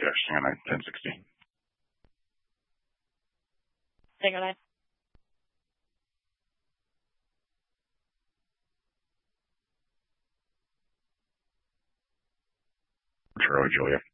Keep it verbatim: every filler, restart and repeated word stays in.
dash nine ten sixty. Tango nine. Charlie Julia.